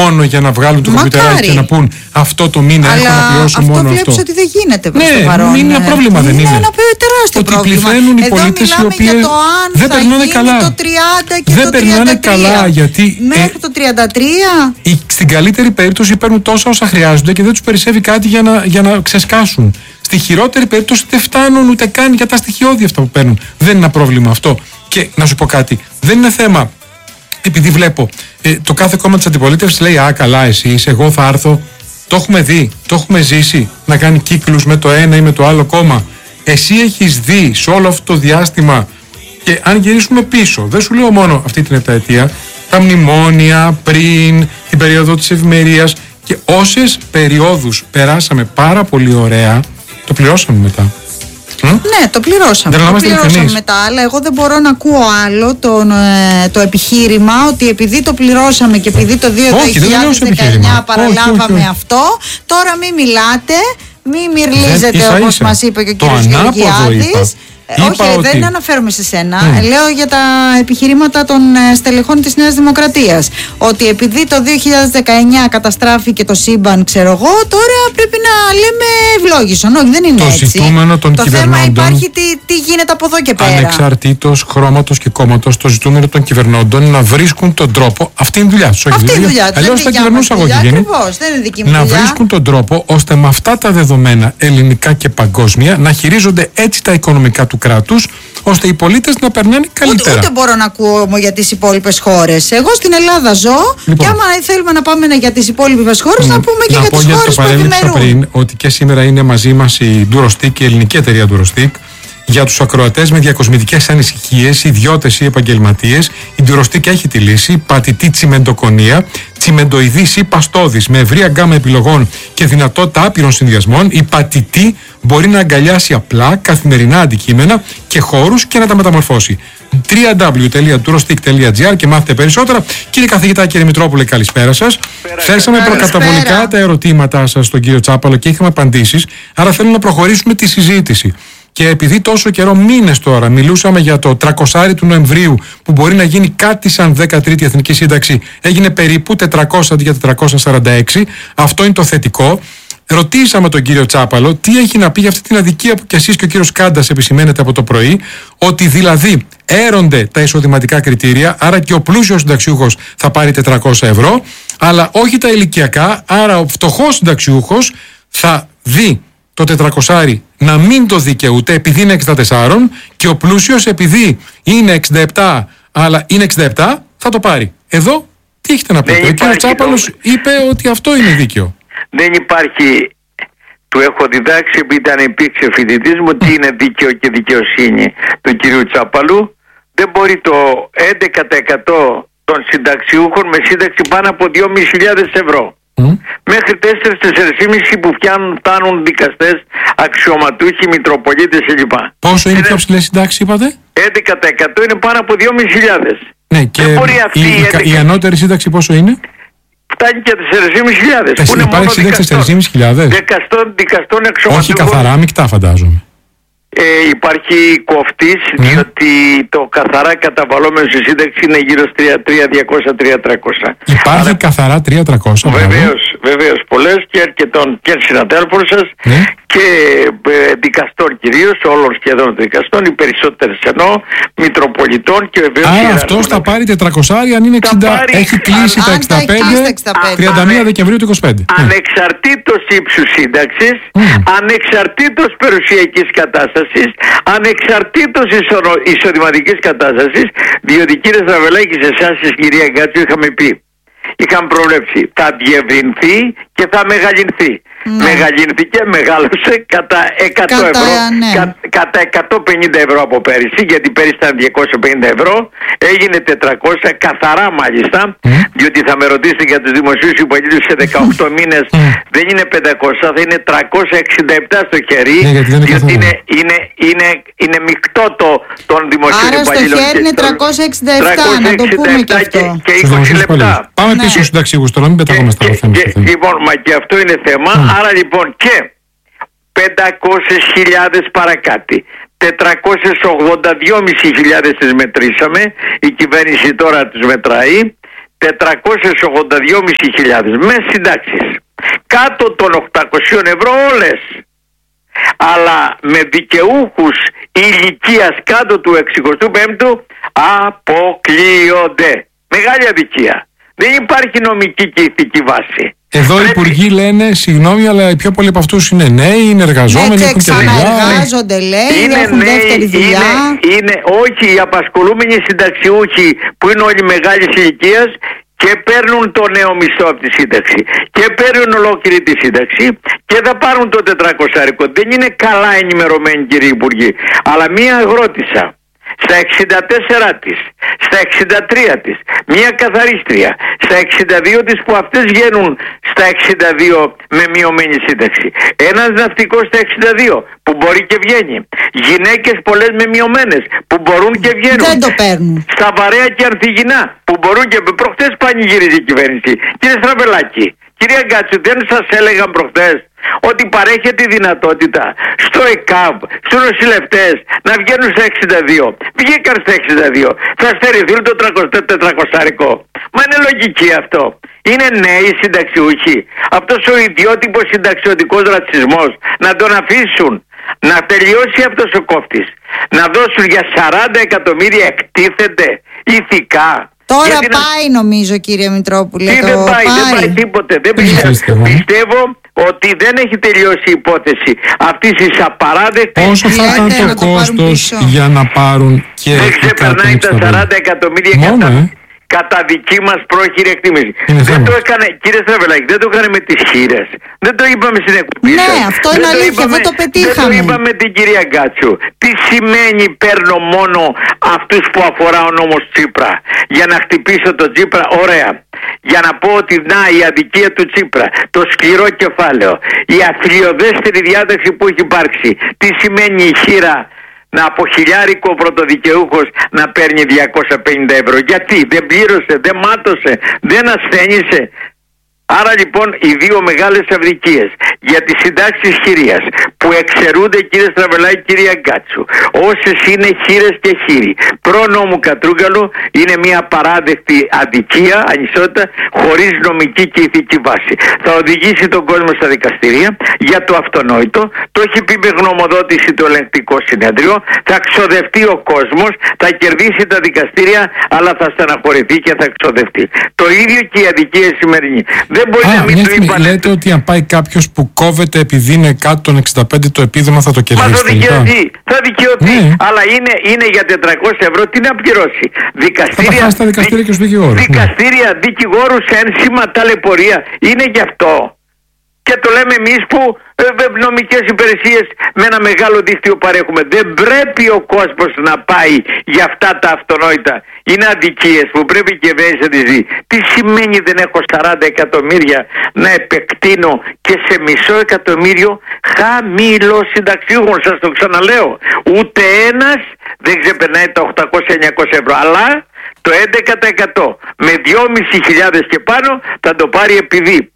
μόνο για να βγάλουν το κομπιουτεράκι και να πούν αυτό το μήνα έχω να πληρώσω μόνο αυτό. Αυτό βλέπεις ότι δεν γίνεται προς το παρόν. Ναι, είναι ένα πρόβλημα, δεν είναι? Είναι ένα τεράστιο πρόβλημα. Ότι πληθαίνουν οι πολίτες οι οποίες δεν περνάνε καλά. Το 30 και δεν το 33. περνάνε καλά γιατί μέχρι το 33. Στην καλύτερη περίπτωση παίρνουν τόσα όσα χρειάζονται και δεν τους περισσεύει κάτι για να ξεσκάσουν. Στη χειρότερη περίπτωση δεν φτάνουν ούτε καν για τα στοιχειώδη αυτά που παίρνουν. Δεν είναι ένα πρόβλημα αυτό. Και να σου πω κάτι, δεν είναι θέμα, επειδή βλέπω το κάθε κόμμα της αντιπολίτευσης λέει «Α, καλά εσείς, εγώ θα έρθω». Το έχουμε δει, το έχουμε ζήσει να κάνει κύκλους με το ένα ή με το άλλο κόμμα. Εσύ έχεις δει σε όλο αυτό το διάστημα, και αν γυρίσουμε πίσω, δεν σου λέω μόνο αυτή την επταετία, τα μνημόνια πριν, την περίοδο της ευημερίας και όσες περιόδους περάσαμε πάρα πολύ ωραία, το πληρώσαμε μετά. Ναι, το πληρώσαμε. Το πληρώσαμε μετά, αλλά εγώ δεν μπορώ να ακούω άλλο το επιχείρημα ότι επειδή το πληρώσαμε και επειδή το 2019 παραλάβαμε αυτό, τώρα μην μιλάτε, μην μυρλίζετε όπως μας είπε και ο κύριος Γεωργιάδης. Όχι, δεν αναφέρομαι σε σένα. Λέω για τα επιχειρήματα των στελεχών της Νέας Δημοκρατίας. Ότι επειδή το 2019 καταστράφηκε το σύμπαν, ξέρω εγώ, τώρα πρέπει να λέμε ευλόγησον. Όχι, δεν είναι έτσι. Ζητούμενο των το κυβερνώντων. θέμα υπάρχει τι γίνεται από εδώ και πέρα. Ανεξαρτήτως χρώματος και κόμματος, το ζητούμενο των κυβερνώντων να βρίσκουν τον τρόπο. Αυτή είναι η δουλειά τους. Αυτή είναι η δουλειά τους. Αλλιώς θα κυβερνούσα εγώ και γίνει. Ακριβώς, δεν είναι δική μου να δουλειά. βρίσκουν τον τρόπο ώστε με αυτά τα δεδομένα ελληνικά και παγκόσμια να χειρίζονται έτσι τα οικονομικά του κράτους, ώστε οι πολίτες να περνάνε καλύτερα. Ούτε μπορώ να ακούω για τις υπόλοιπες χώρες. Εγώ στην Ελλάδα ζω, και άμα θέλουμε να πάμε για τις υπόλοιπες χώρες, να πούμε και για τις χώρες που ευημερούν. Πριν ότι και σήμερα είναι μαζί μας η Durostic, η ελληνική εταιρεία Durostic. Για τους ακροατές με διακοσμητικές ανησυχίες, ιδιώτες ή επαγγελματίες, η Durostic έχει τη λύση. Πατητή τσιμεντοκονία, τσιμεντοειδής ή παστόδης με ευρία γκάμα επιλογών και δυνατότητα άπειρων συνδυασμών. Η πατητή μπορεί να αγκαλιάσει απλά καθημερινά αντικείμενα και χώρους και να τα μεταμορφώσει. www.durostic.gr και μάθετε περισσότερα. Κύριε καθηγητά, κύριε Μητρόπουλε, καλησπέρα σας. Θέσαμε προκαταβολικά τα ερωτήματά σας στον κύριο Τσάπαλο και είχαμε απαντήσεις. Άρα θέλω να προχωρήσουμε τη συζήτηση. Και επειδή τόσο καιρό, μήνες τώρα, μιλούσαμε για το 300 του Νοεμβρίου που μπορεί να γίνει κάτι σαν 13η Εθνική Σύνταξη, έγινε περίπου 400 αντί για 446. Αυτό είναι το θετικό. Ρωτήσαμε τον κύριο Τσάπαλο τι έχει να πει για αυτή την αδικία που κι εσείς και ο κύριος Κάντας επισημαίνετε από το πρωί, ότι δηλαδή έρονται τα εισοδηματικά κριτήρια, άρα και ο πλούσιος συνταξιούχος θα πάρει 400 ευρώ, αλλά όχι τα ηλικιακά, άρα ο φτωχός συνταξιούχος θα δει το 400 να μην το δικαιούται επειδή είναι 64 και ο πλούσιος επειδή είναι 67 αλλά είναι 67 θα το πάρει. Εδώ τι έχετε να πείτε? Ο κ. Τσάπαλος είπε ότι αυτό είναι δίκαιο. Δεν υπάρχει, του έχω διδάξει επειδή υπήρξε φοιτητής μου τι είναι δίκαιο και δικαιοσύνη του κ. Τσάπαλου. Δεν μπορεί το 11% των συνταξιούχων με σύνταξη πάνω από 2.500 ευρώ μέχρι 4-4,5 που φτάνουν δικαστές, αξιωματούχοι, μητροπολίτες κλπ. Πόσο είναι πιο ψηλές συντάξεις είπατε? 11% είναι πάνω από 2.500. Ναι, και η ανώτερη σύνταξη πόσο είναι? Φτάνει και 4.500. Που είναι υπάρχει σύνταξη 4.500? Δικαστών αξιωματούχων. Όχι καθαρά, μεικτά φαντάζομαι. Υπάρχει κοφτής, διότι το καθαρά καταβαλλόμενο στη σύνταξη είναι γύρω στα 3.200-3.300. Υπάρχει καθαρά 3.300? Βεβαίως, πολλές και αρκετών και συναδέλφων σας και δικαστών κυρίως, όλων σχεδόν των δικαστών, οι περισσότερες εννοώ, μητροπολιτών και βεβαίως. Άρα αυτός θα πάρει 400 αν είναι 60, έχει κλείσει τα 65, 31 Δεκεμβρίου του 25. Ανεξαρτήτως ύψους σύνταξης, ανεξαρτήτως περιουσιακής κατάστασης, ανεξαρτήτως εισοδηματικής κατάστασης, διότι κύριε Στραβελάκη, σε εσάς και κυρία Γκάτσου είχαμε πει, είχαν προβλέψει, θα διευρυνθεί και θα μεγαλυνθεί. Μεγαλύνθηκε, μεγάλωσε κατά 100 ευρώ, κατά 150 ευρώ από πέρυσι, γιατί πέρυσι ήταν 250 ευρώ, έγινε 400, καθαρά μάλιστα, διότι θα με ρωτήσετε για τους δημοσίους υπαλλήλους σε 18 μήνες, δεν είναι 500, θα είναι 367 στο χέρι, διότι είναι μεικτό των δημοσίων υπαλλήλων. Άρα στο χέρι είναι 367, να το πούμε και αυτό. Και 20 λεπτά. Πάμε πίσω στους συνταξιούχους τώρα, μην πετάγομαστε άλλο θέμα. Λοιπόν, μα και αυτό είναι θέμα. Άρα λοιπόν και 500.000 παρακάτι, 482.500 τις μετρήσαμε, η κυβέρνηση τώρα τις μετράει, 482.500 με συντάξεις. Κάτω των 800 ευρώ όλες. Αλλά με δικαιούχους ηλικίας κάτω του 65ου αποκλείονται. Μεγάλη αδικία. Δεν υπάρχει νομική και ηθική βάση. Εδώ οι υπουργοί λένε, συγγνώμη, αλλά οι πιο πολλοί από αυτούς είναι νέοι, είναι εργαζόμενοι, έχουν και δουλειά. Ξαναεργάζονται, λέει, έχουν δεύτερη δουλειά. Όχι, οι απασχολούμενοι συνταξιούχοι που είναι όλοι μεγάλης ηλικίας και παίρνουν το νέο μισθό από τη σύνταξη και παίρνουν ολόκληρη τη σύνταξη και θα πάρουν το 400. Δεν είναι καλά ενημερωμένοι, κύριοι υπουργοί. Αλλά μία αγρότησα στα 64 της, στα 63 της, μία καθαρίστρια στα 62 της, που αυτές βγαίνουν στα 62 με μειωμένη σύνταξη, ένας ναυτικός στα 62 που μπορεί και βγαίνει, γυναίκες πολλές με μειωμένες που μπορούν και βγαίνουν, δεν το παίρνουν, στα βαρέα και ανθυγινά που μπορούν και προχτές πανηγύριζε η κυβέρνηση. Κύριε Στραβελάκη, κυρία Γκάτσου, δεν σας έλεγαν προχτές ότι παρέχεται η δυνατότητα στο ΕΚΑΒ, στους νοσηλευτές να βγαίνουν στα 62? Βγήκαν στα 62. Θα στερηθούν το 400. Μα είναι λογική αυτό? Είναι νέοι συνταξιούχοι. Αυτός ο ιδιότυπος συνταξιωτικός ρατσισμός να τον αφήσουν να τελειώσει αυτός ο κόφτης, να δώσουν για 40 εκατομμύρια, εκτίθεται ηθικά? Τώρα πάει νομίζω, κύριε Μητρόπουλε. Δεν πάει τίποτε. Δεν πιστεύω ότι δεν έχει τελειώσει η υπόθεση αυτής της απαράδεκτης. Πόσο θα ήταν το κόστος για να πάρουν και δεν ξεπερνάει τα 40 εκατομμύρια κατά δική μας πρόχειρη εκτίμηση. Δεν το έκανε, κύριε Στραβελάκη, δεν το έκανε με τις χείρες. Δεν το είπαμε στην εκπομπή. Ναι, αυτό είναι αλήθεια, δεν το πετύχαμε. Δεν το είπαμε την κυρία Γκάτσου. Τι σημαίνει παίρνω μόνο αυτούς που αφορά ο νόμος Τσίπρα? Για να χτυπήσω τον Τσίπρα, ωραία. Για να πω ότι να, η αδικία του Τσίπρα, το σκληρό κεφάλαιο, η αθλιωδέστερη διάταξη που έχει υπάρξει. Τι σημαίνει η χείρα να από χιλιάρικο πρωτοδικαιούχος να παίρνει 250 ευρώ? Γιατί δεν πλήρωσε, δεν μάτωσε, δεν ασθένησε? Άρα λοιπόν οι δύο μεγάλες αδικίες για τις συντάξεις χειρίας που εξαιρούνται, κύριε Στραβελάκη, κυρία Γκάτσου, όσες είναι χείρες και χείροι προνόμου Κατρούγκαλου, είναι μια παράδεκτη αδικία, ανισότητα, χωρίς νομική και ηθική βάση. Θα οδηγήσει τον κόσμο στα δικαστήρια για το αυτονόητο. Το έχει πει με γνωμοδότηση το ελεγκτικό συνέδριο. Θα ξοδευτεί ο κόσμος, θα κερδίσει τα δικαστήρια, αλλά θα στεναχωρηθεί και θα ξοδευτεί. Το ίδιο και η αδικία σημερινή. Δεν μπορεί να μην του είπαν. Λέτε ότι αν πάει κάποιος που κόβεται επειδή είναι κάτω των 65 το επίδομα, θα το κερδίσει? Μα θα δικαιωθεί. Ναι. Αλλά είναι για 400 ευρώ, τι να πληρώσει? Δικαστήρια, θα χάσει τα δικαστήρια και στους δικηγόρους. Δικαστήρια, δικηγόρους, ένσημα, ταλαιπωρία. Είναι γι' αυτό. Και το λέμε εμείς που νομικές υπηρεσίες με ένα μεγάλο δίκτυο παρέχουμε. Δεν πρέπει ο κόσμος να πάει για αυτά τα αυτονόητα. Είναι αδικίες που πρέπει και βέβαια να τις δει. Τι σημαίνει δεν έχω 40 εκατομμύρια να επεκτείνω και σε μισό εκατομμύριο χαμηλοσυνταξιούχων? Σας το ξαναλέω. Ούτε ένας δεν ξεπερνάει τα 800-900 ευρώ. Αλλά το 11% με 2.500 και πάνω θα το πάρει επειδή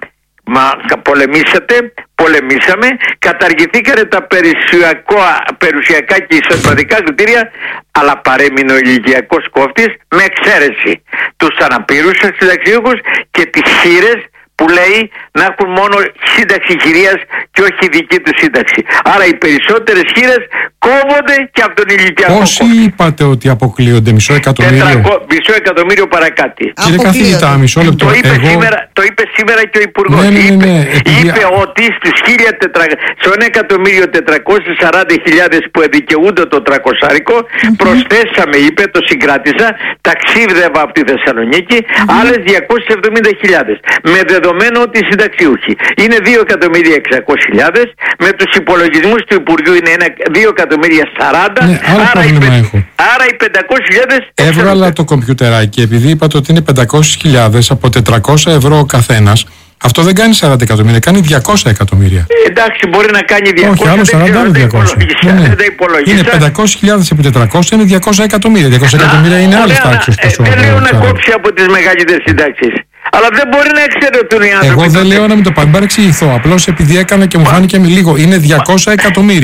πολεμήσαμε, καταργηθήκανε τα περιουσιακά και εισοδηματικά κριτήρια, αλλά παρέμεινε ο ηλικιακός κόφτης με εξαίρεση τους αναπήρους συνταξιούχους και τις χείρες που λέει να έχουν μόνο σύνταξη χειρίας και όχι δική του σύνταξη. Άρα οι περισσότερες χείρες κόβονται και από τον ηλικιακό κόφτη. Πόσοι είπατε ότι αποκλείονται? Μισό εκατομμύριο? Μισό εκατομμύριο παρακάτι. Κύριε καθηγητά, μισό λεπτό. Το είπε σήμερα και ο Υπουργός. Είπε ότι στους 1.440.000 που δικαιούνται το 300, προσθέσαμε, είπε, το συγκράτησα, ταξίδευα από τη Θεσσαλονίκη, άλλες 270.000. Με δεδομένο ότι οι συνταξιούχοι είναι 2.600.000, με τους υπολογισμούς του Υπουργείου είναι 2.040.000, ναι, άρα οι 500.000... Έβγαλα το κομπιουτεράκι, επειδή είπατε ότι είναι 500.000 από 400 ευρώ ο καθένας. Αυτό δεν κάνει 40 εκατομμύρια, κάνει 200 εκατομμύρια. Εντάξει, μπορεί να κάνει 200. Όχι, άλλο 40, άλλο 200. Είναι 500.000 επί 400, είναι 200 εκατομμύρια. 200 εκατομμύρια είναι άλλες τάξεις. Δεν λέω να κόψει από τις μεγαλύτερες συντάξεις. Αλλά δεν μπορεί να εξαιρετούν οι άνθρωποι. Εγώ δεν λέω να μην το παρεξηγηθώ. Απλώς επειδή έκανα και μου φάνηκε με λίγο. Είναι 200 εκατομμύρια.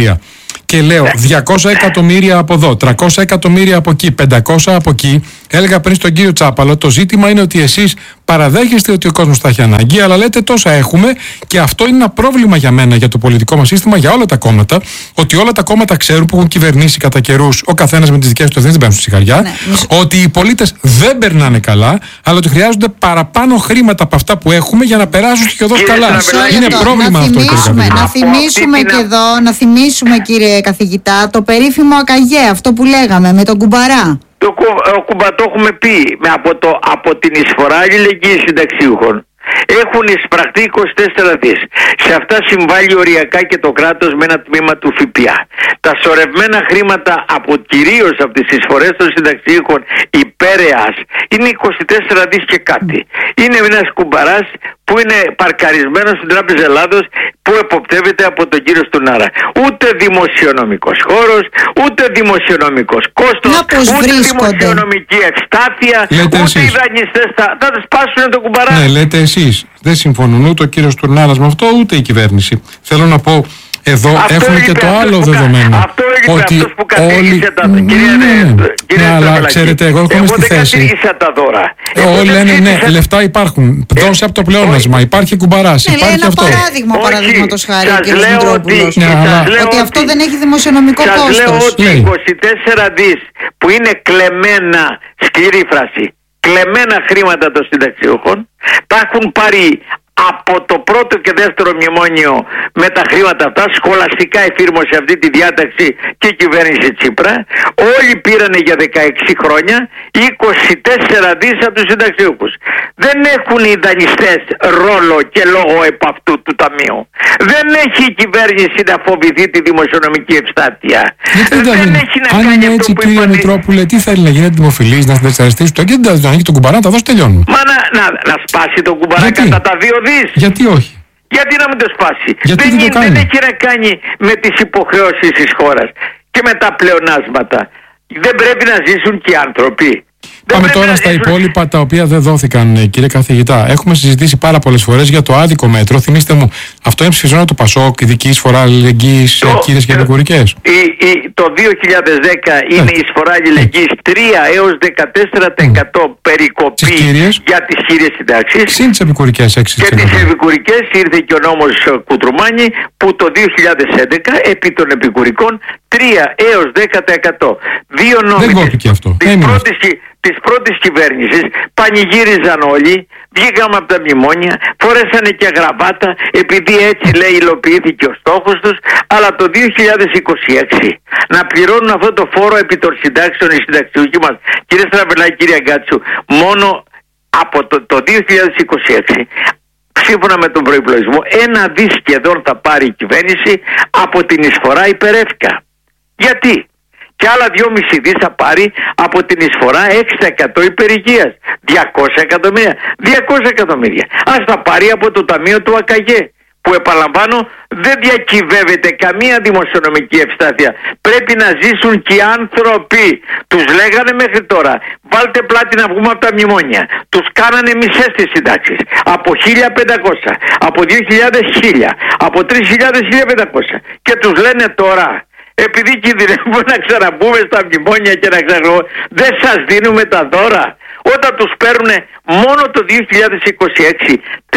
και λέω 200 εκατομμύρια από εδώ, 300 εκατομμύρια από εκεί, 500 από εκεί. Έλεγα πριν στον κύριο Τσάπαλο, το ζήτημα είναι ότι εσείς παραδέχεστε ότι ο κόσμος θα έχει ανάγκη, αλλά λέτε τόσα έχουμε, και αυτό είναι ένα πρόβλημα για μένα, για το πολιτικό μας σύστημα, για όλα τα κόμματα. Ότι όλα τα κόμματα ξέρουν, που έχουν κυβερνήσει κατά καιρούς, ο καθένας με τις δικές του ευθύνες, δεν παίρνουν στη σιγαριά, ότι οι πολίτες δεν περνάνε καλά, αλλά ότι χρειάζονται παραπάνω χρήματα από αυτά που έχουμε για να περάσουν στη οδός καλά. Είναι πρόβλημα αυτό, κύριε. Να θυμίσουμε και εδώ, να θυμίσουμε, κύριε καθηγητά, το περίφημο ΑΚΑΓΕ, αυτό που λέγαμε με τον Κουμπαρά. Το έχουμε πει, από την εισφορά αλληλεγγύης συνταξιούχων έχουν εισπραχτεί 24 δις. Σε αυτά συμβάλλει οριακά και το κράτος με ένα τμήμα του ΦΠΑ. Τα σωρευμένα χρήματα κυρίως από τις εισφορές των συνταξιούχων υπέρ ΕΑΣ είναι 24 δις και κάτι. Είναι ένας κουμπαράς που είναι παρκαρισμένος στην Τράπεζα Ελλάδος, που εποπτεύεται από τον κύριο Στουνάρα. Ούτε δημοσιονομικός χώρος, ούτε δημοσιονομικός κόστος, ούτε δημοσιονομική ευστάθεια, ούτε οι δανειστές θα σπάσουν τον κουμπαρά. Ναι, λέτε εσείς. Δεν συμφωνούν ούτε ο κύριος Στουνάρας με αυτό, ούτε η κυβέρνηση. Θέλω να πω, εδώ αυτό έχουμε και το άλλο δεδομένο. Αυτό έγινε αυτός που κατήργησε τα δώρα. Αλλά ξέρετε, εγώ έρχομαι στη θέση. Δεν κατήργησα τα δώρα. Όλοι λένε ναι, λεφτά υπάρχουν. Δώσε από το πλεόνασμα. Υπάρχει κουμπαράς. Υπάρχει αυτό. Ένα παράδειγμα, παραδείγματος χάρη, κύριε Μητρόπουλος. Ότι αυτό δεν έχει δημοσιονομικό κόστος. Σας λέω ότι 24 δις που είναι κλεμμένα, σκληρή φράση, κλεμμένα χρήματα των συνταξιούχων, τα έχουν πάρει από το πρώτο και δεύτερο μνημόνιο με τα χρήματα αυτά. Σχολαστικά εφήρμοσε αυτή τη διάταξη και η κυβέρνηση Τσίπρα. Όλοι πήρανε για 16 χρόνια 24 δις από τους συνταξιούχους. Δεν έχουν οι δανειστές ρόλο και λόγο επ' αυτού του ταμείου. Δεν έχει η κυβέρνηση να φοβηθεί τη δημοσιονομική ευστάθεια. Δεν έχει να κάνει. Αν είναι έτσι, κύριε Μητρόπουλε, τι θέλει να γίνεται δημοφιλής, να συνδεσαριστείς το και δεν ανοίγει τον κουμπαρά, να τα δώσει, τελειώνουμε. Μα να σπάσει τον κουμπαρά κατά τα 2 δις. Γιατί όχι? Γιατί να μην το σπάσει? Δεν έχει να κάνει με τις υποχρεώσεις της χώρας και με τα πλεονάσματα. Δεν πρέπει να ζήσουν και οι άνθρωποι? Πάμε τώρα στα υπόλοιπα τα οποία δεν δόθηκαν, κύριε καθηγητά. Έχουμε συζητήσει πάρα πολλές φορές για το άδικο μέτρο. Θυμήστε μου, αυτό είναι ψηφισμένο το ΠΑΣΟΚ, ειδική εισφορά αλληλεγγύης κύριες και επικουρικές. Το 2010 είναι η εισφορά αλληλεγγύης 3 έως 14% περικοπή για τις κύριες συντάξεις. Συν τις επικουρικές 6%. Και τις επικουρικές ήρθε και ο νόμος Κουτρουμάνη, που το 2011 επί των επικουρικών 3 έως 10%. Δύο νόμοι. Δεν κόπηκε αυτό. Της πρώτης κυβέρνησης πανηγύριζαν όλοι, βγήκαμε από τα μνημόνια, φορέσανε και γραβάτα, επειδή έτσι λέει υλοποιήθηκε ο στόχος τους, αλλά το 2026 να πληρώνουν αυτό το φόρο επί των συντάξεων οι συνταξιούχοι μας, κύριε Στραβελάκη, κύριε Αγκάτσου, μόνο από το 2026, σύμφωνα με τον προϋπολογισμό, 1 δις σχεδόν θα πάρει η κυβέρνηση από την εισφορά υπερεύκα. Γιατί? Και άλλα 2,5 δις θα πάρει από την εισφορά 6% υπερηγείας. 200 εκατομμύρια. 200 εκατομμύρια. Ας τα πάρει από το ταμείο του ΑΚΑΓΕ, που επαναλαμβάνω δεν διακυβεύεται καμία δημοσιονομική ευστάθεια. Πρέπει να ζήσουν και οι άνθρωποι. Τους λέγανε μέχρι τώρα, βάλτε πλάτη να βγούμε από τα μνημόνια. Τους κάνανε μισές τις συντάξεις. Από 1.500, από 2.000 1.000, από 3.000 1.500. Και τους λένε τώρα, επειδή κινδυνεύουμε να ξαναμπούμε στα μνημόνια και να δεν σας δίνουμε τα δώρα. Όταν τους παίρνουν μόνο το 2026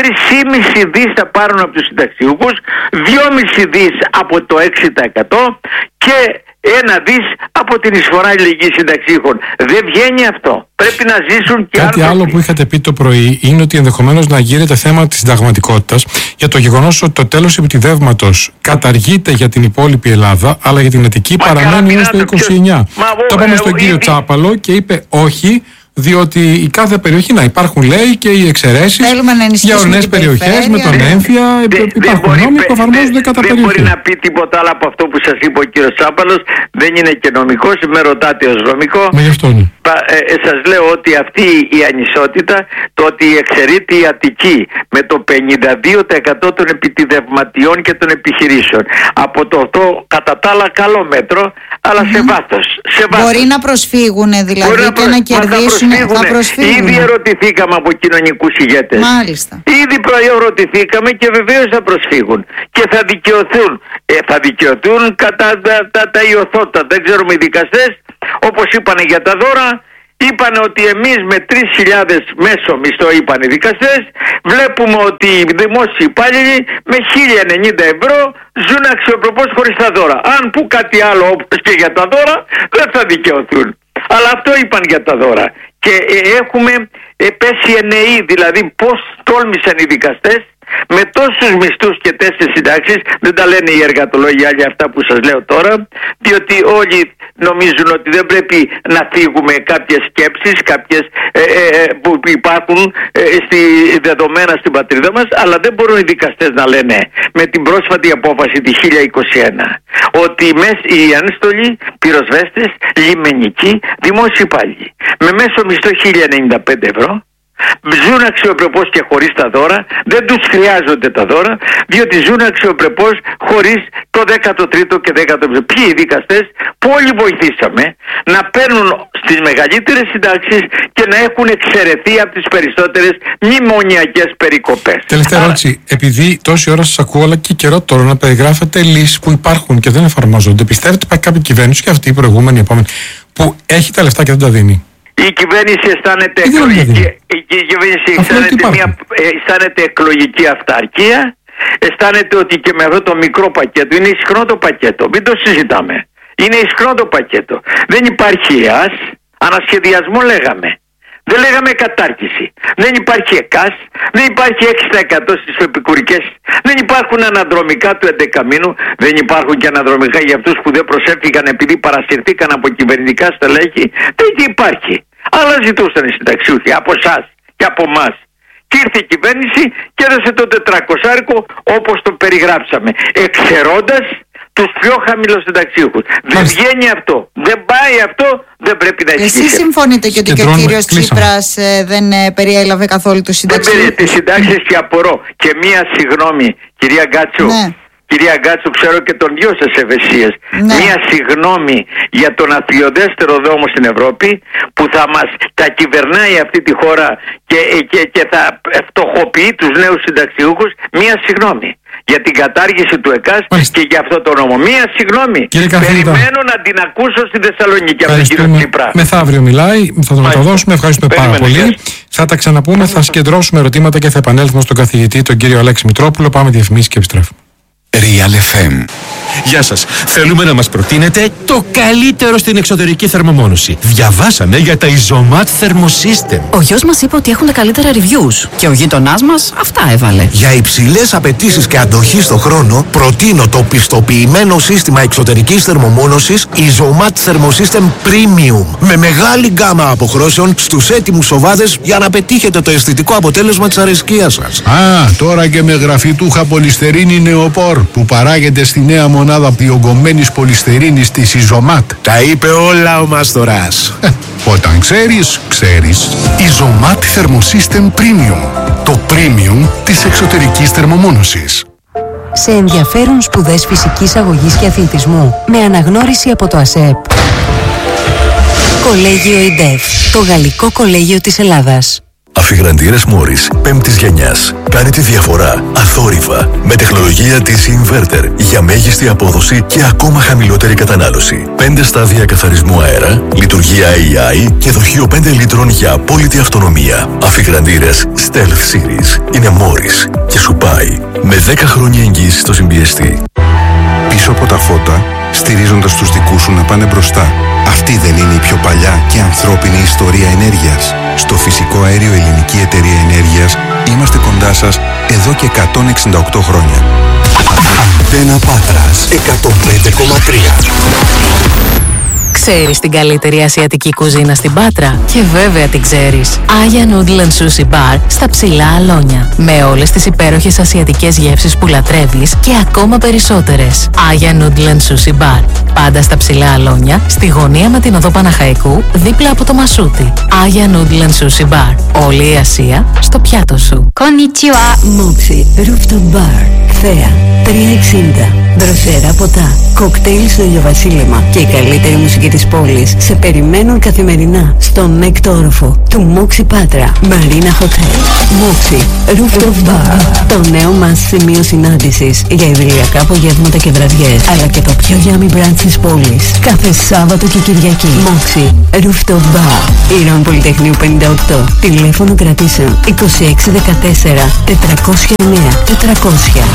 3,5 δις θα πάρουν από τους συνταξιούχους, 2,5 δις από το 6% και 1 δις από την εισφορά αλληλεγγύης συνταξιούχων. Δεν βγαίνει αυτό. Πρέπει να ζήσουν και κάτι άλλο που είχατε πει το πρωί είναι ότι ενδεχομένως να γίνεται θέμα της συνταγματικότητας για το γεγονός ότι το τέλος επιτιδεύματος καταργείται για την υπόλοιπη Ελλάδα, αλλά για την Αττική παραμένει έως το 29. Το είπαμε στον κύριο Τσάπαλο και είπε όχι, διότι η κάθε περιοχή να υπάρχουν, λέει, και οι εξαιρέσεις για ορεινές περιοχές με τον έμφυα. Υπάρχουν νόμοι που εφαρμόζονται κατά περιοχή. Δεν μπορεί να πει τίποτα άλλο από αυτό που σας είπε ο κύριος Τσάπαλος. Δεν είναι και νομικός, με ρωτάτε ως νομικό. Μα γι' αυτό είναι. Σας λέω ότι αυτή η ανισότητα, το ότι εξαιρείται η Αττική με το 52% των επιτιδευματιών και των επιχειρήσεων από το κατά τα άλλα καλό μέτρο, αλλά σε βάθος. Μπορεί να προσφύγουν δηλαδή και να κερδίσουν προσφύγουν. Ήδη ερωτηθήκαμε από κοινωνικούς ηγέτες. Μάλιστα. Ήδη προερωτηθήκαμε και βεβαίως θα προσφύγουν. Και θα δικαιωθούν. Θα δικαιωθούν κατά τα ιωθώτα. Δεν ξέρουμε οι δικαστές, όπως είπανε για τα δώρα. Είπαν ότι εμείς με 3.000 μέσο μισθό, είπαν οι δικαστές, βλέπουμε ότι οι δημόσιοι υπάλληλοι με 1.090 ευρώ ζουν αξιοπρεπώς χωρίς τα δώρα. Αν που κάτι άλλο όπως και για τα δώρα δεν θα δικαιωθούν. Αλλά αυτό είπαν για τα δώρα. Και έχουμε πέσει εννοεί, δηλαδή πώς τόλμησαν οι δικαστές με τόσους μισθούς και 4 συντάξεις, δεν τα λένε οι εργατολόγοι άλλοι αυτά που σας λέω τώρα, διότι όλοι νομίζουν ότι δεν πρέπει να φύγουμε κάποιες σκέψεις, κάποιες που υπάρχουν δεδομένα στην πατρίδα μας, αλλά δεν μπορούν οι δικαστές να λένε με την πρόσφατη απόφαση τη 1021 ότι οι ανστολοι, πυροσβέστες, λιμενικοί, δημόσιοι υπάλληλοι με μέσο μισθό 1.095 ευρώ ζουν αξιοπρεπώς και χωρίς τα δώρα, δεν τους χρειάζονται τα δώρα, διότι ζουν αξιοπρεπώς χωρίς το 13ο και 15ο. Ποιοι οι δικαστές που όλοι βοηθήσαμε να παίρνουν στις μεγαλύτερες συντάξεις και να έχουν εξαιρεθεί από τις περισσότερες μνημονιακές περικοπές. Τελευταία ερώτηση. Επειδή τόση ώρα σας ακούω, αλλά και καιρό τώρα, να περιγράφετε λύσεις που υπάρχουν και δεν εφαρμόζονται, πιστεύετε υπάρχει κάποια κυβέρνηση, και αυτή η προηγούμενη, η επόμενη, που έχει τα λεφτά και δεν τα δίνει? Η κυβέρνηση αισθάνεται εκλογική αυταρχία, αισθάνεται ότι και με αυτό το μικρό πακέτο, είναι ισχνό το πακέτο, μην το συζητάμε, είναι ισχνό το πακέτο, δεν υπάρχει ΕΑΣ, ανασχεδιασμό λέγαμε, δεν λέγαμε κατάρτιση, δεν υπάρχει ΕΚΑΣ, δεν υπάρχει 6% στις επικουρικές, δεν υπάρχουν αναδρομικά του 11 μήνου, δεν υπάρχουν και αναδρομικά για αυτούς που δεν προσέφηκαν επειδή παρασυρθήκαν από κυβερνητικά στελέχη, δεν υπάρχει. Αλλά ζητούσαν οι συνταξιούχοι από εσάς και από εμάς. Και ήρθε η κυβέρνηση και έδωσε το 400 όπως το περιγράψαμε, εξαιρώντας τους πιο χαμηλοσυνταξιούχους. Δεν βγαίνει αυτό, δεν πάει αυτό, δεν πρέπει να ισχύσει. Εσείς συμφωνείτε και ότι και ο κύριος Τσίπρας δεν περιέλαβε καθόλου τους συνταξιούχους? Δεν τις συντάξεις και απορώ. Και μία συγγνώμη, κυρία Γκάτσου. Ναι. Κυρία Γκάτσου, ξέρω και τον δυο σας ευαισίες. Ναι. Μία συγγνώμη για τον αφιοντέστερο δρόμο στην Ευρώπη που θα κυβερνάει αυτή τη χώρα και θα φτωχοποιεί τους νέους συνταξιούχους. Μία συγγνώμη για την κατάργηση του ΕΚΑΣ και για αυτό το νόμο. Μία συγγνώμη. Περιμένω να την ακούσω στη Θεσσαλονίκη από τον κύριο Τσίπρα. Μεθαύριο μιλάει, θα το μεταδώσουμε. Ευχαριστούμε πάρα πολύ. Θα τα ξαναπούμε, θα συγκεντρώσουμε ερωτήματα και θα επανέλθουμε στον καθηγητή, τον κύριο Αλέξη Μητρόπουλο. Πάμε διαφημίσεις και επιστρέφουμε. Real FM. Γεια σας. Θέλουμε να μας προτείνετε το καλύτερο στην εξωτερική θερμομόνωση. Διαβάσαμε για τα Isomat Thermosystem. Ο γιος μας είπε ότι έχουν τα καλύτερα reviews και ο γείτονάς μας αυτά έβαλε. Για υψηλές απαιτήσεις και αντοχή στο χρόνο, προτείνω το πιστοποιημένο σύστημα εξωτερικής θερμομόνωσης Isomat Thermosystem Premium. Με μεγάλη γκάμα αποχρώσεων στους έτοιμους σοβάδες για να πετύχετε το αισθητικό αποτέλεσμα της αρεσκίας σας. Α, τώρα και με γραφιτούχα πολυστερίνη νεοπόρ που παράγεται στη νέα μονάδα διογκωμένης πολυστερίνης της Isomat. Τα είπε όλα ο Μάστορας. Όταν ξέρεις, ξέρεις. Isomat Thermosystem Premium. Το premium της εξωτερικής θερμομόνωσης. Σε ενδιαφέρουν σπουδές φυσικής αγωγής και αθλητισμού με αναγνώριση από το ΑΣΕΠ. Κολέγιο ΙΝΤΕΦ, το γαλλικό κολέγιο της Ελλάδας. Αφιγραντήρες Μόρις 5ης γενιάς. Κάνει τη διαφορά αθόρυβα με τεχνολογία DC Inverter για μέγιστη απόδοση και ακόμα χαμηλότερη κατανάλωση. 5 στάδια καθαρισμού αέρα, λειτουργία AI και δοχείο 5 λίτρων για απόλυτη αυτονομία. Αφιγραντήρες Stealth Series είναι Μόρις και σου πάει με 10 χρόνια εγγύηση στο συμπιεστή. Πίσω από τα φώτα, στηρίζοντας τους δικούς σου να πάνε μπροστά. Αυτή δεν είναι η πιο παλιά και ανθρώπινη ιστορία ενέργειας? Στο Φυσικό Αέριο Ελληνική Εταιρεία Ενέργειας είμαστε κοντά σας εδώ και 168 χρόνια. Αντένα Πάτρας 105,3. Ξέρεις την καλύτερη ασιατική κουζίνα στην Πάτρα? Και βέβαια την ξέρεις. Aya Noodle and Sushi Bar στα Ψηλά Αλόνια. Με όλες τις υπέροχες ασιατικές γεύσεις που λατρεύεις και ακόμα περισσότερες. Aya Noodle and Sushi Bar. Πάντα στα Ψηλά Αλόνια, στη γωνία με την οδό Παναχαϊκού, δίπλα από το Μασούτι. Aya Noodle and Sushi Bar. Όλη η Ασία στο πιάτο σου. Konnichiwa. Moxie Rooftop Bar. Θέα. 360. Δροσερά ποτά, κοκτέιλ στο ηλιοβασίλεμα και η καλύτερη μουσική της πόλης σε περιμένουν καθημερινά στον έκτο όροφο του Moxy Patra Marina Hotel. Moxy Rooftop Bar. Το νέο μας σημείο συνάντησης για ιδηλιακά απογεύματα και βραδιές, αλλά και το πιο yummy brunch της πόλης. Κάθε Σάββατο και Κυριακή. Moxy Rooftop Bar. Ήρων Πολυτεχνείου 58. Τηλέφωνο κρατήσεων 2614 409 400.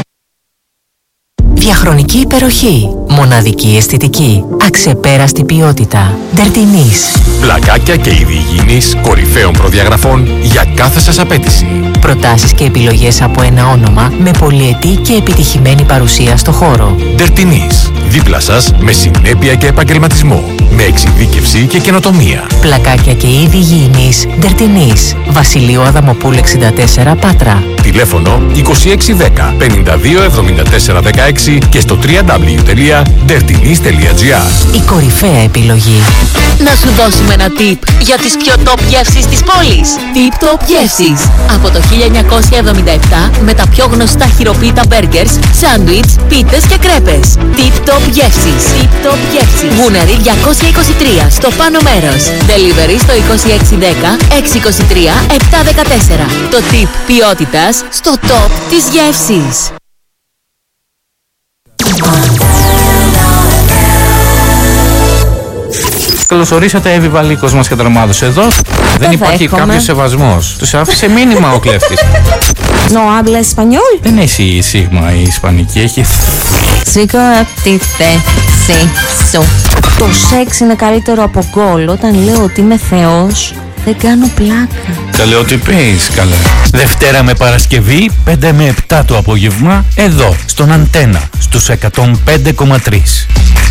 Διαχρονική υπεροχή, μοναδική αισθητική, αξεπέραστη ποιότητα. Dertinis. Πλακάκια και είδη υγιεινής κορυφαίων προδιαγραφών για κάθε σας απέτηση. Προτάσεις και επιλογές από ένα όνομα με πολυετή και επιτυχημένη παρουσία στο χώρο. Dertinis. Δίπλα σας με συνέπεια και επαγγελματισμό. Με εξειδίκευση και καινοτομία. Πλακάκια και είδη υγιεινής. Dertinis. Βασιλείου Αδαμοπούλου 64 Πάτρα. Τηλέφωνο 2610 52 74 16 και στο www.dertinis.gr. Η κορυφαία επιλογή. Να σου δώσουμε ένα tip για τις πιο top γεύσεις της πόλης. Tip Top Γεύσεις. Από το 1977 με τα πιο γνωστά χειροποίητα μπέργκερς, σάντουιτς, πίτες και κρέπες. Tip Top Γεύσεις. Tip Top Γεύσεις. Γούναρη 223 στο πάνω μέρος. Delivery στο 2610 623 714. Το tip ποιότητας στο top της γεύσης. Καλωσορίσατε, Εύη Βαλίκος μας καταρμάδωσε εδώ. Δεν υπάρχει κάποιος σεβασμός. Τους άφησε μήνυμα ο κλέφτης. No habla español. Δεν έχει σίγμα η ισπανική, έχει Σήκω από τη θέση σου. Το σεξ είναι καλύτερο από γκολ. Όταν λέω ότι είμαι θεός, δεν κάνω πλάκα. Καλέ, ό,τι πεις, καλέ. Δευτέρα με Παρασκευή, 5 με 7 το απόγευμα, εδώ, στον Αντένα, στους 105,3.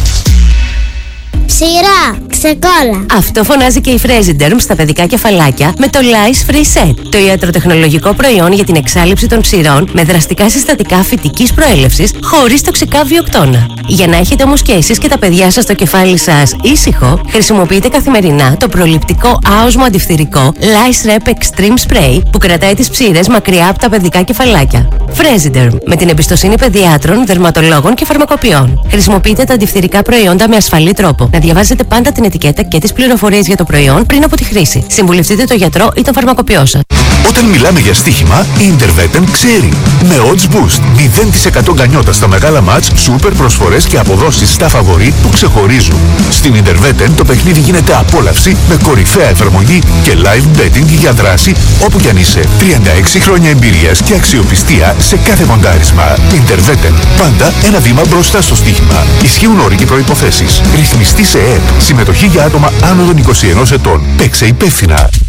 Ψηρά, ξεκόλα. Αυτό φωνάζει και η Fresiderm στα παιδικά κεφαλάκια με το Lice Free Set. Το ιατροτεχνολογικό προϊόν για την εξάλειψη των ψηρών με δραστικά συστατικά φυτικής προέλευσης χωρίς τοξικά βιοκτώνα. Για να έχετε όμως και εσείς και τα παιδιά σας το κεφάλι σας ήσυχο, χρησιμοποιείτε καθημερινά το προληπτικό άοσμο αντιφθυρικό Lice Rep Extreme Spray που κρατάει τις ψήρες μακριά από τα παιδικά κεφαλάκια. Fresiderm, με την εμπιστοσύνη παιδιάτρων, δερματολόγων και φαρμακοποιών. Χρησιμοποιείτε τα αντιφθυρικά προϊόντα με ασφαλή τρόπο. Να διαβάζετε πάντα την ετικέτα και τις πληροφορίες για το προϊόν πριν από τη χρήση. Συμβουλευτείτε τον γιατρό ή τον φαρμακοποιό σας. Όταν μιλάμε για στοίχημα, η Interveten ξέρει. Με Odds Boost, 0% γκανιότα στα μεγάλα μάτς, σούπερ προσφορές και αποδόσεις στα φαβορί που ξεχωρίζουν. Στην Interveten το παιχνίδι γίνεται απόλαυση με κορυφαία εφαρμογή και live betting για δράση όπου κι αν είσαι. 36 χρόνια εμπειρίας και αξιοπιστία σε κάθε μοντάρισμα. Interveten, πάντα ένα βήμα μπροστά στο στοίχημα. Ισχύουν όροι και προϋποθέσεις. Ρυθμιστή σε ΕΕΠ. Συμμετοχή για άτομα άνω των 21 ετών. Παίξε υπεύθυνα.